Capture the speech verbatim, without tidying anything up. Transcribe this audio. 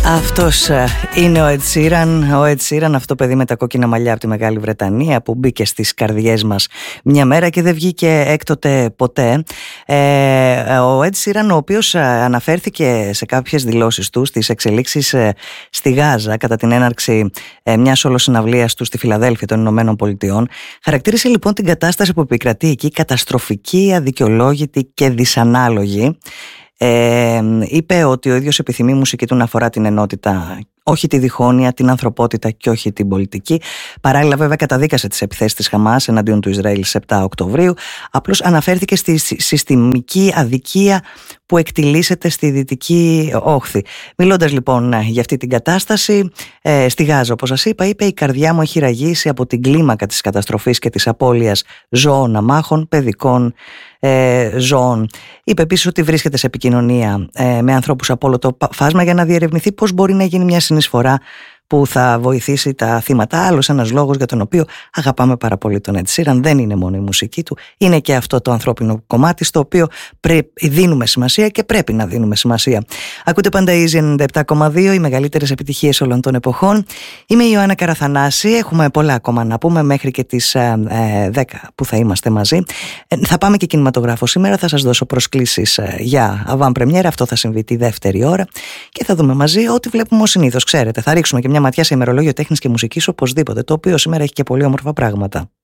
Αυτός είναι ο Ed Sheeran, ο Ed Sheeran, αυτό παιδί με τα κόκκινα μαλλιά από τη Μεγάλη Βρετανία που μπήκε στις καρδιές μας μια μέρα και δεν βγήκε έκτοτε ποτέ. Ε, ο Ed Sheeran, ο οποίος αναφέρθηκε σε κάποιες δηλώσεις του στις εξελίξεις στη Γάζα κατά την έναρξη μιας ολοσυναυλίας του στη Φιλαδέλφια των Ηνωμένων Πολιτειών, χαρακτήρισε λοιπόν την κατάσταση που επικρατεί εκεί καταστροφική, αδικαιολόγητη και δυσανάλογη. Ε, είπε ότι ο ίδιος επιθυμεί η μουσική του να αφορά την ενότητα, όχι τη διχόνοια, την ανθρωπότητα και όχι την πολιτική. Παράλληλα βέβαια καταδίκασε τις επιθέσεις της Χαμάς εναντίον του Ισραήλ στις επτά Οκτωβρίου. Απλώς αναφέρθηκε στη συστημική αδικία που εκτιλήσεται στη Δυτική Όχθη. Μιλώντας λοιπόν για αυτή την κατάσταση ε, στη Γάζα, όπως σας είπα, είπε: «Η καρδιά μου έχει ραγίσει από την κλίμακα της καταστροφής και της απώλειας ζώων αμάχων, παιδικών ε, ζώων». Είπε επίσης ότι βρίσκεται σε επικοινωνία ε, με ανθρώπους από όλο το φάσμα για να διερευνηθεί πώς μπορεί να γίνει μια συνεισφορά που θα βοηθήσει τα θύματα. Άλλος ένας λόγος για τον οποίο αγαπάμε πάρα πολύ τον Ed Sheeran δεν είναι μόνο η μουσική του, είναι και αυτό το ανθρώπινο κομμάτι στο οποίο πρέπει, δίνουμε σημασία και πρέπει να δίνουμε σημασία. Ακούτε πάντα Easy ενενήντα επτά κόμμα δύο, οι μεγαλύτερες επιτυχίες όλων των εποχών. Είμαι η Ιωάννα Καραθανάση, έχουμε πολλά ακόμα να πούμε μέχρι και τις ε, ε, δέκα που θα είμαστε μαζί. Ε, θα πάμε και κινηματογράφο σήμερα, θα σας δώσω προσκλήσεις ε, για avant premiere, αυτό θα συμβεί τη δεύτερη ώρα και θα δούμε μαζί ό,τι βλέπουμε ως συνήθως. Ξέρετε, θα ρίξουμε και μια ματιά σε ημερολόγιο τέχνης και μουσικής οπωσδήποτε, το οποίο σήμερα έχει και πολύ όμορφα πράγματα.